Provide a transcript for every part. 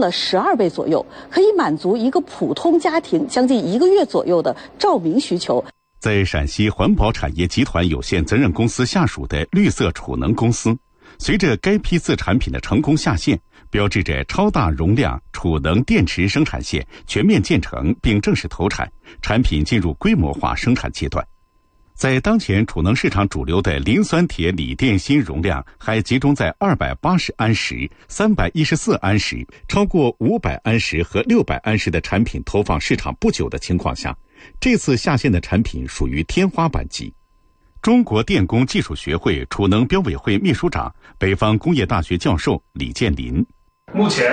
了12倍左右，可以满足一个普通家庭将近1个月左右的照明需求。 在陕西环保产业集团有限责任公司下属的绿色储能公司，随着该批次产品的成功下线，标志着超大容量储能电池生产线全面建成并正式投产，产品进入规模化生产阶段。在当前储能市场主流的磷酸铁锂电芯容量还集中在280安时、314安时、超过500安时和600安时的产品投放市场不久的情况下，这次下线的产品属于天花板级。中国电工技术学会储能标委会秘书长、北方工业大学教授李建林。 目前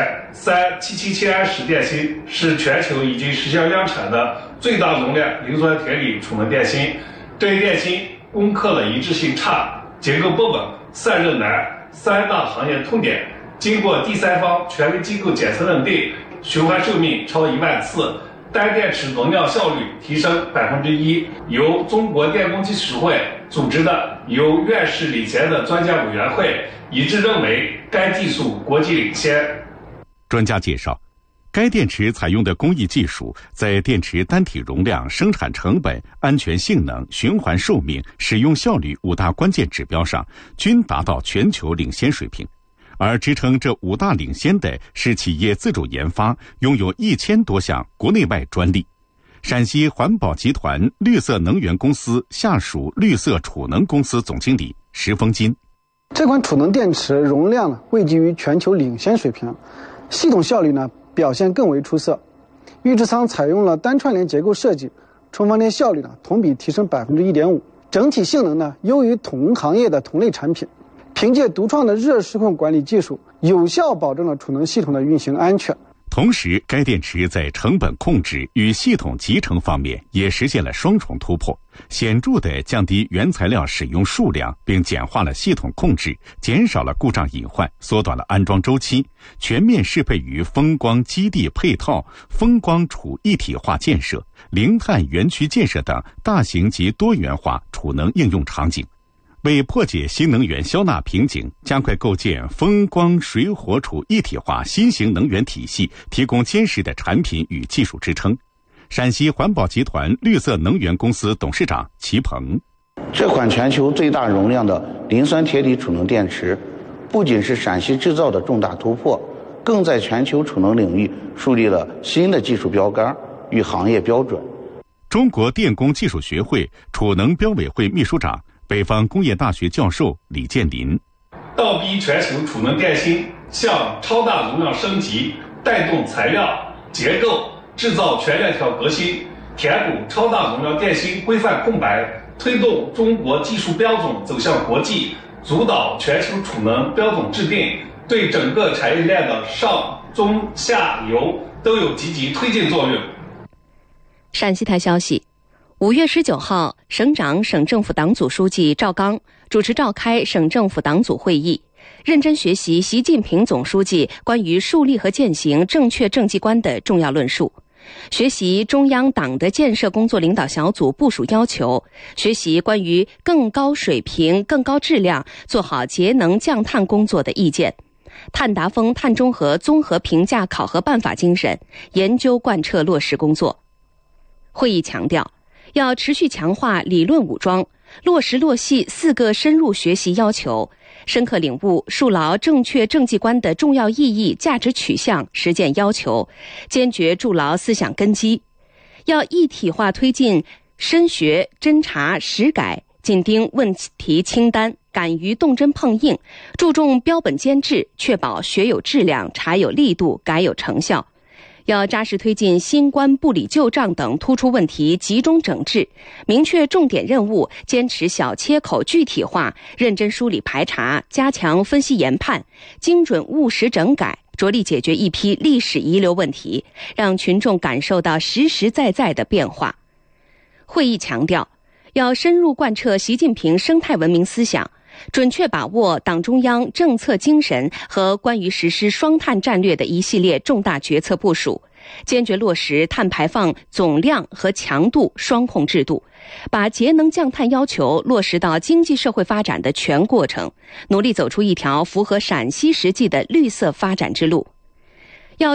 37777安时电芯是全球已经实现量产的最大容量磷酸铁锂储能电芯。这一电芯攻克了一致性差、结构不稳、散热难3大行业痛点，经过第三方权威机构检测认定，循环寿命超1万次，单电池能量效率提升1%。由中国电工技术学会组织的由院士领衔的专家委员会一致认为该技术国际领先。 专家介绍，该电池采用的工艺技术在电池单体容量、生产成本、安全性能、循环寿命、使用效率5大关键指标上均达到全球领先水平。而支撑这5大领先的是企业自主研发，拥有1000多项国内外专利。陕西环保集团绿色能源公司下属绿色储能公司总经理石峰金。 这款储能电池容量位居于全球领先水平，系统效率表现更为出色。预制舱采用了单串联结构设计，充放电效率同比提升1.5%，整体性能优于同行业的同类产品。凭借独创的热失控管理技术，有效保证了储能系统的运行安全。 同时，该电池在成本控制与系统集成方面也实现了双重突破，显著地降低原材料使用数量，并简化了系统控制，减少了故障隐患，缩短了安装周期，全面适配于风光基地配套、风光储一体化建设、零碳园区建设等大型及多元化储能应用场景。为破解新能源消纳瓶颈，加快构建风光水火储一体化新型能源体系，提供坚实的产品与技术支撑。陕西环保集团绿色能源公司董事长齐鹏： 这款全球最大容量的磷酸铁锂储能电池，不仅是陕西制造的重大突破，更在全球储能领域树立了新的技术标杆与行业标准。 中国电工技术学会储能标委会秘书长、北方工业大学教授李建林： 倒逼全球储能电芯向超大容量升级，带动材料、结构、制造全链条革新，填补超大容量电芯规范空白，推动中国技术标准走向国际，主导全球储能标准制定，对整个产业链的上中下游都有积极推进作用。 陕西台消息，5月19号，省长、省政府党组书记赵刚主持召开省政府党组会议，认真学习习近平总书记关于树立和践行正确政绩观的重要论述，学习中央党的建设工作领导小组部署要求，学习关于更高水平、更高质量做好节能降碳工作的意见，碳达峰、碳中和综合评价考核办法精神，研究贯彻落实工作。会议强调，要持续强化理论武装，落实落细4个深入学习要求，深刻领悟树牢正确政绩观的重要意义、价值取向、实践要求，坚决筑牢思想根基。要一体化推进深学、侦查、实改，紧盯问题清单，敢于动真碰硬，注重标本兼治，确保学有质量、查有力度、改有成效。要扎实推进新冠不理旧账等突出问题集中整治，明确重点任务，坚持小切口具体化，认真梳理排查，加强分析研判，精准务实整改，着力解决一批历史遗留问题，让群众感受到实实在在的变化。会议强调，要深入贯彻习近平生态文明思想，准确把握党中央政策精神和关于实施双碳战略的一系列重大决策部署，坚决落实碳排放总量和强度双控制度，把节能降碳要求落实到经济社会发展的全过程，努力走出一条符合陕西实际的绿色发展之路。